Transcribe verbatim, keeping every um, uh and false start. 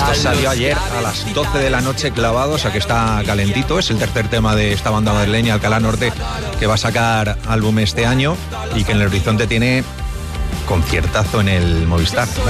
Esto salió ayer a las doce de la noche clavado, o sea que está calentito. Es el tercer tema de esta banda madrileña, Alcalá Norte, que va a sacar álbum este año y que en el horizonte tiene conciertazo en el Movistar.